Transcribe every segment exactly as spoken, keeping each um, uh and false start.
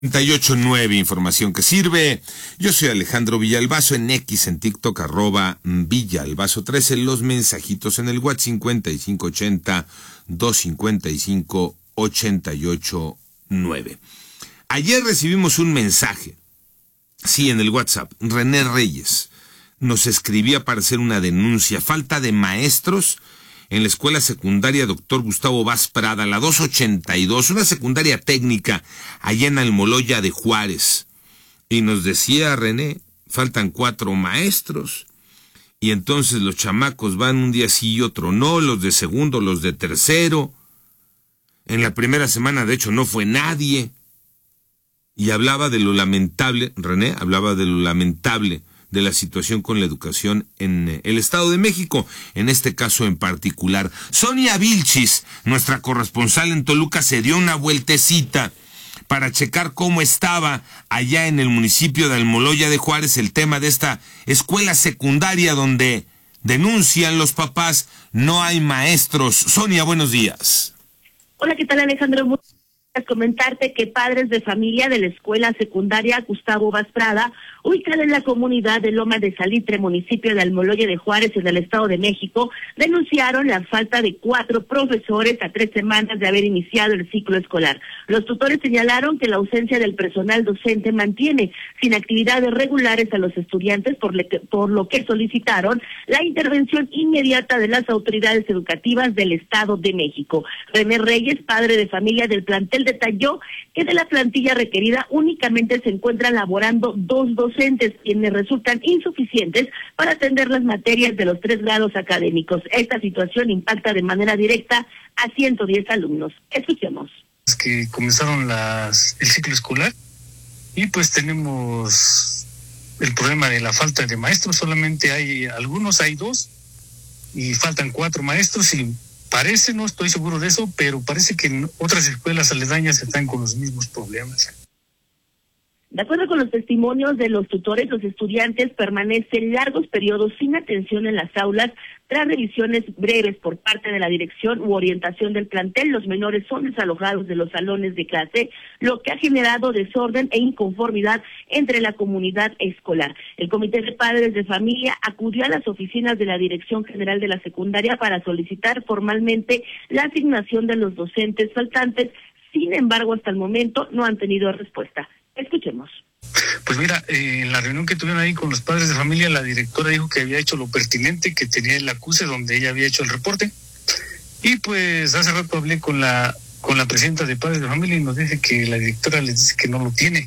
treinta y ocho nueve, información que sirve. Yo soy Alejandro Villalbazo, en X, en TikTok, arroba Villalbazo trece, los mensajitos en el WhatsApp cincuenta y cinco ochenta, doscientos cincuenta y cinco, ochenta y ocho nueve. Ayer recibimos un mensaje, sí, en el WhatsApp. René Reyes nos escribía para hacer una denuncia, falta de maestros en la escuela secundaria Doctor Gustavo Vaz Prada, la doscientos ochenta y dos, una secundaria técnica allá en Almoloya de Juárez. Y nos decía René, faltan cuatro maestros, y entonces los chamacos van un día sí y otro no, los de segundo, los de tercero. En la primera semana, de hecho, no fue nadie. Y hablaba de lo lamentable, René, hablaba de lo lamentable de la situación con la educación en el Estado de México, en este caso en particular. Sonia Vilchis, nuestra corresponsal en Toluca, se dio una vueltecita para checar cómo estaba allá en el municipio de Almoloya de Juárez el tema de esta escuela secundaria donde denuncian los papás no hay maestros. Sonia, buenos días. Hola, ¿qué tal, Alejandro? Comentarte que padres de familia de la escuela secundaria Gustavo Vaz Prada, ubicada en la comunidad de Loma de Salitre, municipio de Almoloya de Juárez, en el Estado de México, denunciaron la falta de cuatro profesores a tres semanas de haber iniciado el ciclo escolar. Los tutores señalaron que la ausencia del personal docente mantiene sin actividades regulares a los estudiantes, por, le, por lo que solicitaron la intervención inmediata de las autoridades educativas del Estado de México. René Reyes, padre de familia del plantel, detalló que de la plantilla requerida únicamente se encuentran laborando dos docentes, quienes resultan insuficientes para atender las materias de los tres grados académicos. Esta situación impacta de manera directa a ciento diez alumnos. Escuchemos. Es que comenzaron las, el ciclo escolar y pues tenemos el problema de la falta de maestros. Solamente hay algunos, hay dos y faltan cuatro maestros y parece, no estoy seguro de eso, pero parece que en otras escuelas aledañas están con los mismos problemas. De acuerdo con los testimonios de los tutores, los estudiantes permanecen largos periodos sin atención en las aulas tras revisiones breves por parte de la dirección u orientación del plantel. Los menores son desalojados de los salones de clase, lo que ha generado desorden e inconformidad entre la comunidad escolar. El Comité de Padres de Familia acudió a las oficinas de la Dirección General de la Secundaria para solicitar formalmente la asignación de los docentes faltantes. Sin embargo, hasta el momento no han tenido respuesta. Escuchemos. Pues mira, eh, en la reunión que tuvieron ahí con los padres de familia, la directora dijo que había hecho lo pertinente, que tenía el acuse donde ella había hecho el reporte. Y pues hace rato hablé con la con la presidenta de padres de familia y nos dice que la directora les dice que no lo tiene.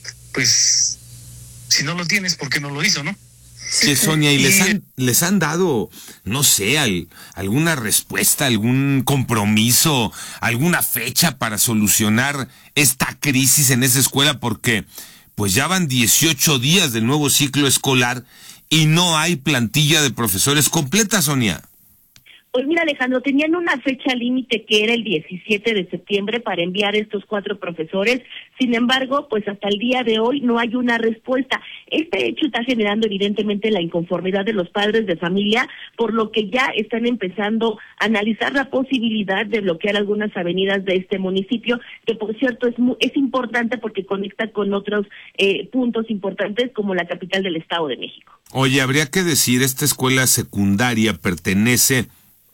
Pues si no lo tienes, ¿por qué no lo hizo, no? Sí, Sonia, y les han, les han dado, no sé, al, alguna respuesta, algún compromiso, alguna fecha para solucionar esta crisis en esa escuela, porque pues ya van dieciocho días del nuevo ciclo escolar y no hay plantilla de profesores completa, Sonia. Pues mira, Alejandro, tenían una fecha límite que era el diecisiete de septiembre para enviar estos cuatro profesores. Sin embargo, pues hasta el día de hoy no hay una respuesta. Este hecho está generando evidentemente la inconformidad de los padres de familia, por lo que ya están empezando a analizar la posibilidad de bloquear algunas avenidas de este municipio, que por cierto es muy, es importante porque conecta con otros eh, puntos importantes como la capital del Estado de México. Oye, habría que decir, esta escuela secundaria pertenece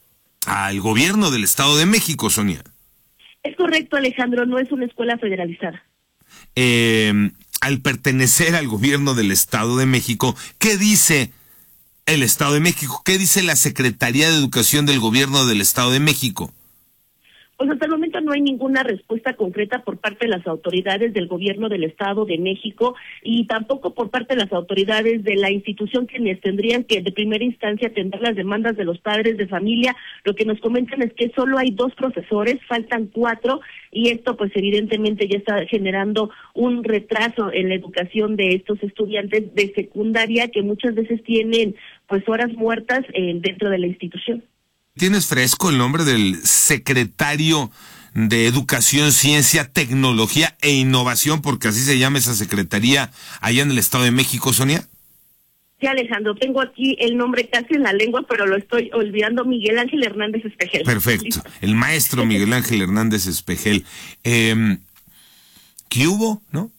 al gobierno del Estado de México, Sonia. Es correcto, Alejandro, no es una escuela federalizada. Eh, al pertenecer al gobierno del Estado de México, ¿qué dice el Estado de México? ¿Qué dice la Secretaría de Educación del gobierno del Estado de México? Pues hasta el momento no hay ninguna respuesta concreta por parte de las autoridades del gobierno del Estado de México y tampoco por parte de las autoridades de la institución, quienes tendrían que de primera instancia atender las demandas de los padres de familia. Lo que nos comentan es que solo hay dos profesores, faltan cuatro, y esto pues evidentemente ya está generando un retraso en la educación de estos estudiantes de secundaria que muchas veces tienen pues horas muertas eh, dentro de la institución. ¿Tienes fresco el nombre del secretario de Educación, Ciencia, Tecnología e Innovación, porque así se llama esa secretaría allá en el Estado de México, Sonia? Sí, Alejandro, tengo aquí el nombre casi en la lengua, pero lo estoy olvidando. Miguel Ángel Hernández Espejel. Perfecto, el maestro Miguel Ángel Hernández Espejel. Eh, ¿Qué hubo? ¿No?